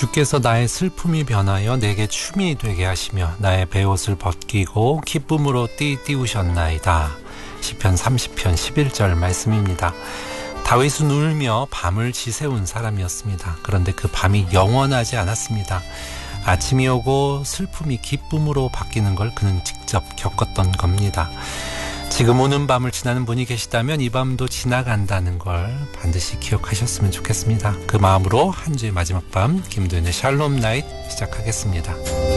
주께서 나의 슬픔이 변하여 내게 춤이 되게 하시며 나의 베옷을 벗기고 기쁨으로 띠우셨나이다. 시편 30편 11절 말씀입니다. 다윗은 울며 밤을 지새운 사람이었습니다. 그런데 그 밤이 영원하지 않았습니다. 아침이 오고 슬픔이 기쁨으로 바뀌는 걸 그는 직접 겪었던 겁니다. 지금 오는 밤을 지나는 분이 계시다면 이 밤도 지나간다는 걸 반드시 기억하셨으면 좋겠습니다. 그 마음으로 한 주의 마지막 밤 김도윤의 샬롬 나잇 시작하겠습니다.